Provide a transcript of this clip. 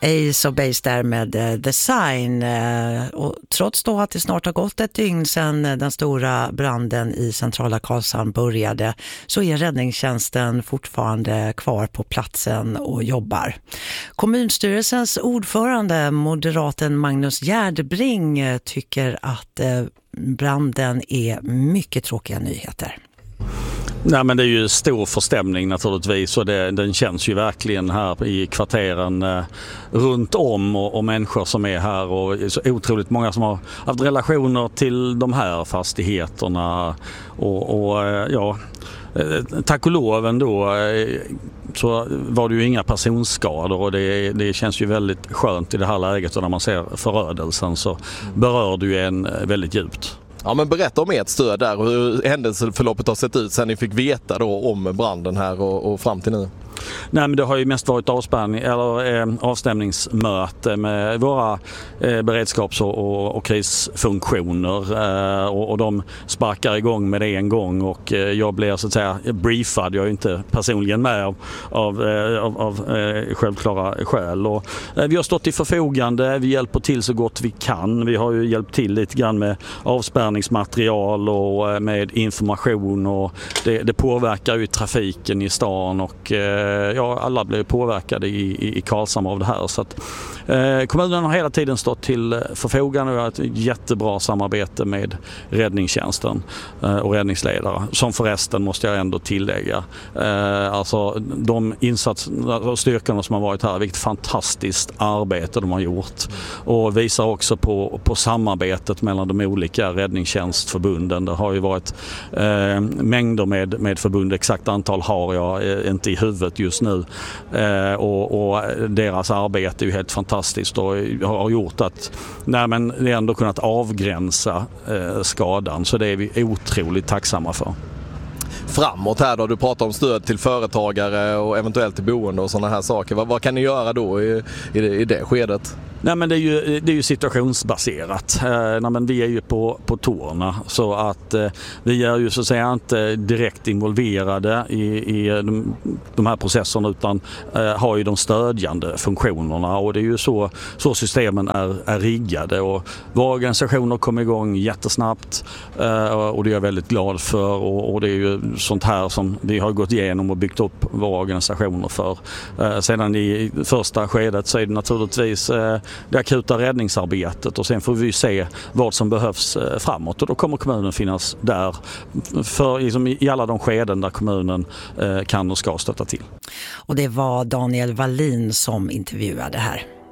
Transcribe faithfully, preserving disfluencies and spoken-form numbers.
Ace och Base där med uh, The Sign. Uh, och trots då att det snart har gått ett dygn sedan den stora branden i centrala Karlshamn började, så är räddningstjänsten fortfarande kvar på platsen och jobbar. Kommunstyrelsens ordförande, moderaten Magnus Gärdbring, tycker att uh, branden är mycket tråkiga nyheter. Nej, men det är ju stor förstämning naturligtvis, och det, den känns ju verkligen här i kvarteren eh, runt om och, och människor som är här, och så otroligt många som har haft relationer till de här fastigheterna och, och eh, ja, eh, tack och lov ändå eh, så var det ju inga personskador, och det, det känns ju väldigt skönt i det här läget, och när man ser förödelsen så berör det ju en väldigt djupt. Ja, men berätta om ert stöd där och hur händelseförloppet har sett ut sen ni fick veta då om branden här och, och fram till nu. Nej, men det har ju mest varit avspärrning, eller, eh, avstämningsmöte med våra eh, beredskaps- och, och, och krisfunktioner eh, och, och de sparkar igång med det en gång, och eh, jag blir så att säga briefad. Jag är inte personligen med av, av, eh, av, av eh, självklara skäl. Och, eh, vi har stått i förfogande, vi hjälper till så gott vi kan. Vi har ju hjälpt till lite grann med avspärrningsmaterial och eh, med information, och det, det påverkar ju trafiken i stan, och eh, ja, alla blev påverkade i, i, i Karlshamn av det här. Så att, eh, kommunen har hela tiden stått till förfogande och har ett jättebra samarbete med räddningstjänsten eh, och räddningsledare. Som förresten måste jag ändå tillägga. Eh, alltså de insatserna och styrkorna som har varit här, vilket fantastiskt arbete de har gjort. Och visar också på, på samarbetet mellan de olika räddningstjänstförbunden. Det har ju varit eh, mängder med, med förbund. Exakt antal har jag eh, inte i huvudet just nu, eh, och, och deras arbete är ju helt fantastiskt och har gjort att nej, men det ändå kunnat avgränsa eh, skadan, så det är vi otroligt tacksamma för. Framåt här då, du pratar om stöd till företagare och eventuellt till boende och sådana här saker. Vad, vad kan ni göra då i, i, det, i det skedet? Nej, men det är ju, det är ju situationsbaserat. Eh, nej, men vi är ju på, på tårna, så att eh, vi är ju så att säga inte direkt involverade i, i de, de här processerna, utan eh, har ju de stödjande funktionerna, och det är ju så, så systemen är, är riggade, och våra organisationer kom igång jättesnabbt eh, och det är jag väldigt glad för, och, och det är ju sånt här som vi har gått igenom och byggt upp våra organisationer för. Eh, sedan i första skedet så är det naturligtvis eh, det akuta räddningsarbetet, och sen får vi se vad som behövs framåt, och då kommer kommunen finnas där för, liksom, i alla de skeden där kommunen eh, kan och ska stötta till. Och det var Daniel Wallin som intervjuade här.